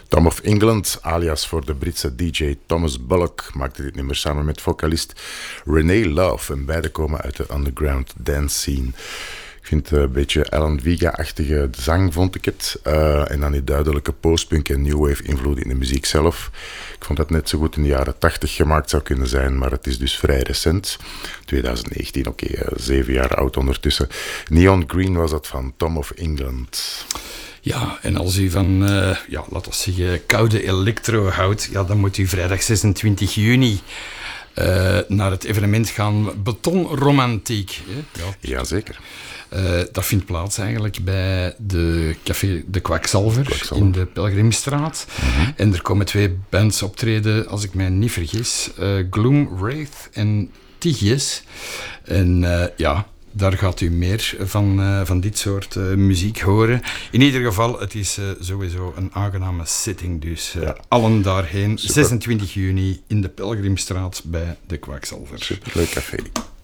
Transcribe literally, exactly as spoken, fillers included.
Tom of England, alias voor de Britse D J Thomas Bullock, maakte dit nummer samen met vocalist Renee Love. En beide komen uit de underground dance scene. Ik vind het een beetje Alan Vega-achtige zang, vond ik het. Uh, en dan die duidelijke postpunk en new wave invloed in de muziek zelf. Ik vond dat net zo goed in de jaren tachtig gemaakt zou kunnen zijn, maar het is dus vrij recent. twintig negentien, oké, okay, uh, zeven jaar oud ondertussen. Neon Green was dat van Tom of England. Ja, en als u van, uh, ja, laten we zeggen, koude electro houdt, ja, dan moet u vrijdag zesentwintig juni uh, naar het evenement gaan Betonromantiek. Hè? Ja. Jazeker. Uh, dat vindt plaats eigenlijk bij de café De Kwakzalver, Kwakzalver. in de Pelgrimstraat. Mm-hmm. En er komen twee bands optreden, als ik mij niet vergis. Uh, Gloom, Wraith en Tigjes. En uh, ja... Daar gaat u meer van, uh, van dit soort uh, muziek horen. In ieder geval, het is uh, sowieso een aangename setting. Dus uh, ja. allen daarheen. Super. zesentwintig juni in de Pelgrimstraat bij De Kwakzalver. Superleuk café.